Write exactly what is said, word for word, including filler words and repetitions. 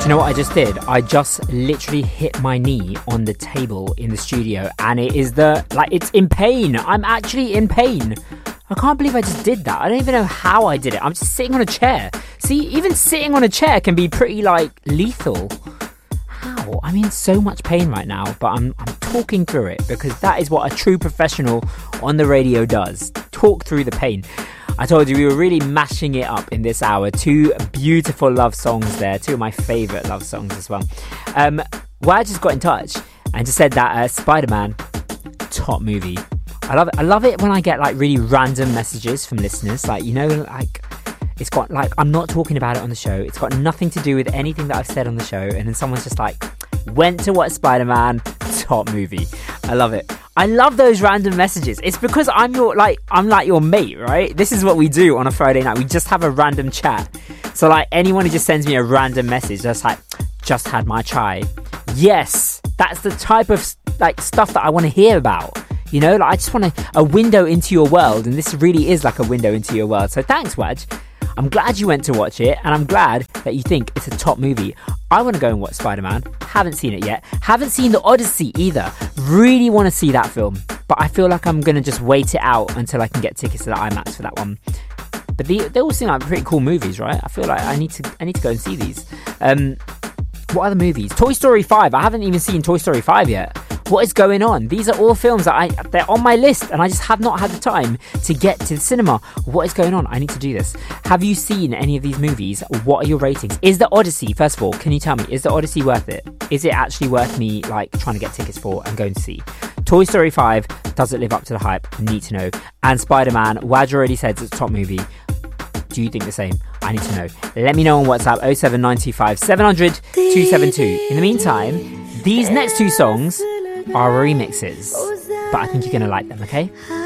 you know what I just did? I just literally hit my knee on the table in the studio, and it is the, like, it's in pain. I'm actually in pain. I can't believe I just did that. I don't even know how I did it. I'm just sitting on a chair. See, even sitting on a chair can be pretty, like, lethal. How? I'm in so much pain right now, but I'm, I'm talking through it, because that is what a true professional on the radio does. Talk through the pain. I told you we were really mashing it up in this hour. Two beautiful love songs there. Two of my favourite love songs as well. Um, well, I just got in touch and just said that uh, Spider-Man, top movie. I love it. I love it when I get like really random messages from listeners. Like, you know, like it's got like, I'm not talking about it on the show. It's got nothing to do with anything that I've said on the show. And then someone's just like, went to watch Spider-Man, top movie. I love it. I love those random messages. It's because I'm your like I'm like your mate, right? This is what we do on a Friday night. We just have a random chat. So like anyone who just sends me a random message, just like, just had my chai. Yes, that's the type of like stuff that I want to hear about. You know, like I just want a, a window into your world, and this really is like a window into your world. So thanks, Waj. I'm glad you went to watch it, and I'm glad that you think it's a top movie. I want to go and watch Spider-Man. Haven't seen it yet. Haven't seen The Odyssey either. Really want to see that film. But I feel like I'm going to just wait it out until I can get tickets to the IMAX for that one. But they, they all seem like pretty cool movies, right? I feel like I need to I need to go and see these. Um, what other movies? Toy Story five. I haven't even seen Toy Story five yet. What is going on? These are all films that I they're on my list, and I just have not had the time to get to the cinema. What is going on? I need to do this. Have you seen any of these movies? What are your ratings? Is The Odyssey, first of all, can you tell me, is The Odyssey worth it? Is it actually worth me like trying to get tickets for and going to see? Toy Story five, does it live up to the hype? Need to know. And Spider-Man, Waj already said it's a top movie. Do you think the same? I need to know. Let me know on WhatsApp oh seven nine two five seven hundred two seven two. In the meantime, these next two songs are remixes, but I think you're going to like them, okay?